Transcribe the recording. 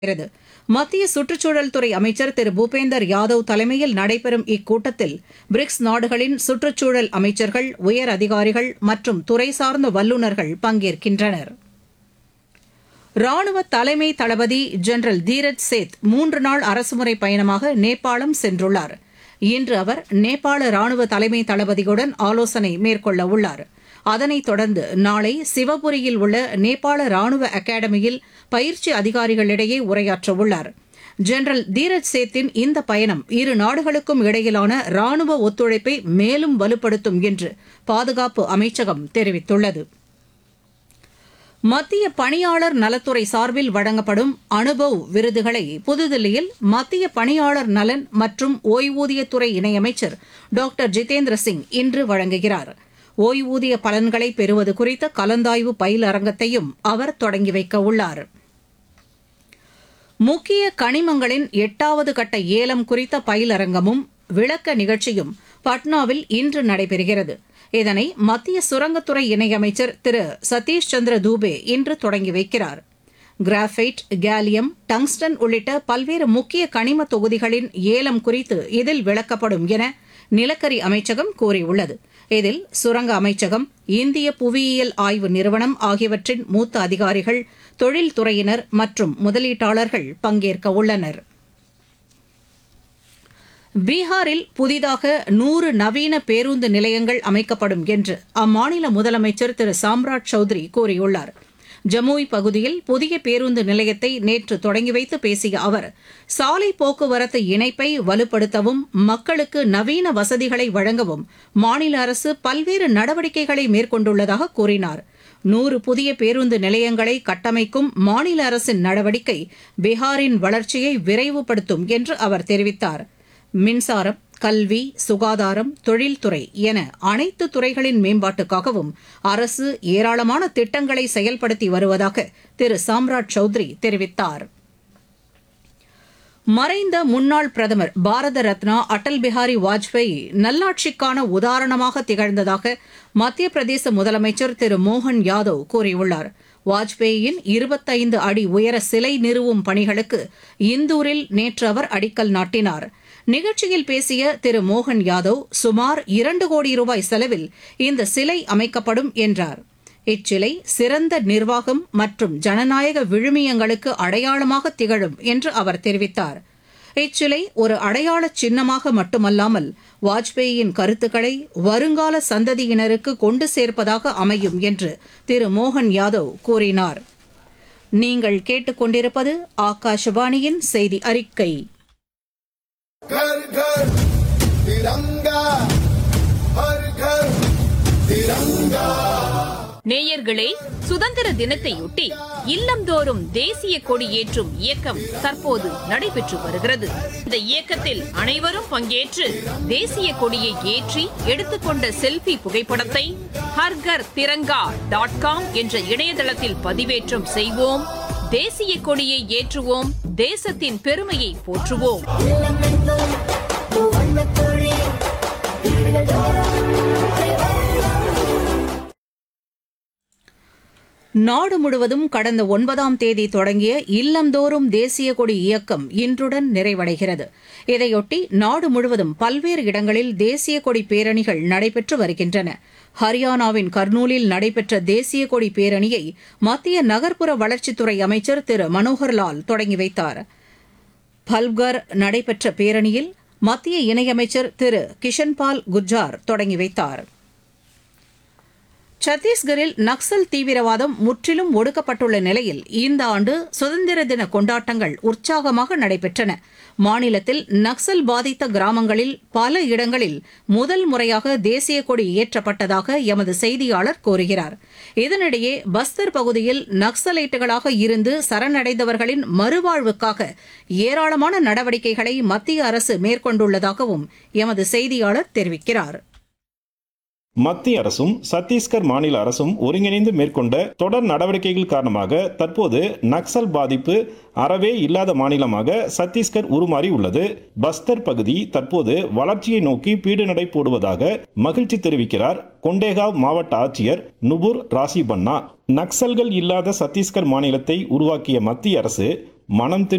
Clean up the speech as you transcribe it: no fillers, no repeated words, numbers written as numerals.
வருகிறது. மத்திய சுற்றுச்சூழல் துறை அமைச்சர் திரு பூபேந்தர் யாதவ் தலைமையில் நடைபெறும் இக்கூட்டத்தில் பிரிக்ஸ் நாடுகளின் சுற்றுச்சூழல் அமைச்சர்கள், உயர் அதிகாரிகள் மற்றும் துறை சார்ந்த வல்லுநர்கள் பங்கேற்கின்றனர். ராணுவ தலைமை தளபதி ஜெனரல் தீரஜ் சேத் 3 நாள் அரசுமுறை பயணமாக நேபாளம் சென்றுள்ளார். இன்று அவர் நேபாள ராணுவ தலைமை தளபதியுடன் ஆலோசனை மேற்கொள்ள உள்ளார். அதனைத் தொடர்ந்து நாளை சிவபுரியில் உள்ள நேபாள ராணுவ அகாடமியில் பயிற்சி அதிகாரிகளிடையே உரையாற்றவுள்ளார். ஜெனரல் தீரஜ் சேத்தின் இந்த பயணம் இரு நாடுகளுக்கும் இடையிலான ராணுவ ஒத்துழைப்பை மேலும் வலுப்படுத்தும் என்று பாதுகாப்பு அமைச்சகம் தெரிவித்துள்ளது. மத்திய பணியாளர் நலத்துறை சார்பில் வழங்கப்படும் அனுபவ் விருதுகளை புதுதில்லியில் மத்திய பணியாளர் நலன் மற்றும் ஓய்வூதியத்துறை இணையமைச்சர் டாக்டர் ஜிதேந்திர சிங் இன்று வழங்குகிறார். ஓய்வூதிய பலன்களை பெறுவது குறித்த கலந்தாய்வு பயிலரங்கத்தையும் அவர் தொடங்கி வைக்க உள்ளார். முக்கிய கனிமங்களின் 8வது கட்ட ஏலம் குறித்த பயிலரங்கமும் விளக்க நிகழ்ச்சியும் பட்னாவில் இன்று நடைபெறுகிறது. இதனை மத்திய சுரங்கத்துறை இணையமைச்சர் திரு சதீஷ் சந்திர தூபே இன்று தொடங்கி வைக்கிறார். கிராஃபைட், கேலியம், டங்ஸ்டன் உள்ளிட்ட பல்வேறு முக்கிய கனிம தொகுதிகளின் ஏலம் குறித்து இதில் விளக்கப்படும் என நிலக்கரி அமைச்சகம் கூறியுள்ளது. இதில் சுரங்க அமைச்சகம், இந்திய புவியியல் ஆய்வு நிறுவனம் ஆகியவற்றின் மூத்த அதிகாரிகள், தொழில்துறையினர் மற்றும் முதலீட்டாளர்கள் பங்கேற்க உள்ளனர். பீகாரில் புதிதாக 100 நவீன பேருந்து நிலையங்கள் அமைக்கப்படும் என்று அம்மாநில முதலமைச்சர் திரு சாம்ராட் சௌத்ரி கூறியுள்ளார். ஜமுய் பகுதியில் புதிய பேருந்து நிலையத்தை நேற்று தொடங்கி வைத்து பேசிய அவர், சாலை போக்குவரத்து இணைப்பை வலுப்படுத்தவும் மக்களுக்கு நவீன வசதிகளை வழங்கவும் மாநில அரசு பல்வேறு நடவடிக்கைகளை மேற்கொண்டுள்ளதாக கூறினார். 100 புதிய பேருந்து நிலையங்களை கட்டமைக்கும் மாநில அரசின் நடவடிக்கை பீகாரின் வளர்ச்சியை விரைவுபடுத்தும் என்று அவர் தெரிவித்தார். மின்சாரம், கல்வி, சுகாதாரம், தொழில்துறை என அனைத்து துறைகளின் மேம்பாட்டுக்காகவும் அரசு ஏராளமான திட்டங்களை செயல்படுத்தி வருவதாக திரு சாம்ராட் சௌத்ரி தெரிவித்தார். மறைந்த முன்னாள் பிரதமர் பாரத ரத்னா அடல் பிஹாரி வாஜ்பேயி நல்லாட்சிக்கான உதாரணமாக திகழ்ந்ததாக மத்திய பிரதேச முதலமைச்சர் திரு மோகன் யாதவ் கூறியுள்ளார். வாஜ்பேயியின் 25 அடி உயர சிலை நிறுவும் பணிகளுக்கு இந்தூரில் நேற்று அவர் அடிக்கல் நாட்டினார். நிகழ்ச்சியில் பேசிய திரு மோகன் யாதவ், சுமார் 2 கோடி ரூபாய் செலவில் இந்த சிலை அமைக்கப்படும் என்றார். இச்சிலை சிறந்த நிர்வாகம் மற்றும் ஜனநாயக விழுமியங்களுக்கு அடையாளமாக திகழும் என்று அவர் தெரிவித்தார். இச்சிலை ஒரு அடையாள சின்னமாக மட்டுமல்லாமல் வாஜ்பேயியின் கருத்துக்களை வருங்கால சந்ததியினருக்கு கொண்டு சேர்ப்பதாக அமையும் என்று திரு மோகன் யாதவ் கூறினார். நீங்கள் கேட்டுக்கொண்டிருப்பது ஆகாஷவாணியின் செய்தி அறிக்கை. घर घर तिरंगा, हर घर तिरंगा. நேயர்களே, சுதந்திர தினத்தையொட்டி இல்லந்தோறும் தேசிய கொடி ஏற்றும் இயக்கம் தற்போது நடைபெற்று வருகிறது. இந்த இயக்கத்தில் அனைவரும் பங்கேற்று தேசிய கொடியை ஏற்றி எடுத்துக்கொண்ட செல்ஃபி புகைப்படத்தை ஹர்கர் திரங்கா.com என்ற இணையதளத்தில் பதிவேற்றம் செய்வோம். தேசிய கொடியை ஏற்றுவோம், தேசத்தின் பெருமையை போற்றுவோம். நாடு முழுவதும் கடந்த 9ஆம் தேதி தொடங்கிய இல்லந்தோறும் தேசிய கொடி இயக்கம் இன்றுடன் நிறைவடைகிறது. இதையொட்டி நாடு முழுவதும் பல்வேறு இடங்களில் தேசிய கொடி பேரணிகள் நடைபெற்று வருகின்றன. ஹரியானாவின் கர்னூலில் நடைபெற்ற தேசிய கொடி பேரணியை மத்திய நகர்ப்புற வளர்ச்சித்துறை அமைச்சர் திரு மனோகர்லால் தொடங்கி வைத்தார். பல்கர் நடைபெற்ற பேரணியில் மத்திய இணையமைச்சர் திரு கிஷன்பால் குர்ஜார் தொடங்கி வைத்தார். சத்தீஸ்கரில் நக்சல் தீவிரவாதம் முற்றிலும் ஒடுக்கப்பட்டுள்ள நிலையில் இந்த ஆண்டு சுதந்திர தின கொண்டாட்டங்கள் உற்சாகமாக நடைபெற்றன. மாநிலத்தில் நக்சல் பாதித்த கிராமங்களில் பல இடங்களில் முதல் முறையாக தேசிய கொடி ஏற்றப்பட்டதாக எமது செய்தியாளர் கூறுகிறார். இதனிடையே பஸ்தர் பகுதியில் நக்சலைட்டுகளாக இருந்து சரணடைந்தவர்களின் மறுவாழ்வுக்காக ஏராளமான நடவடிக்கைகளை மத்திய அரசு மேற்கொண்டுள்ளதாகவும் எமது செய்தியாளர் தெரிவிக்கிறார். மத்திய அரசும் சத்தீஸ்கர் மாநில அரசும் ஒருங்கிணைந்து மேற்கொண்ட தொடர் நடவடிக்கைகள் காரணமாக தற்போது நக்சல் பாதிப்பு அறவே இல்லாத மாநிலமாக சத்தீஸ்கர் உருமாறி உள்ளது. பஸ்தர் பகுதி தற்போது வளர்ச்சியை நோக்கி பீடுநடை போடுவதாக மகிழ்ச்சி தெரிவிக்கிறார் கொண்டேகாவ் மாவட்ட ஆட்சியர் நுபுர் ராசி பன்னா. நக்சல்கள் இல்லாத சத்தீஸ்கர் மாநிலத்தை உருவாக்கிய மத்திய அரசு மனம்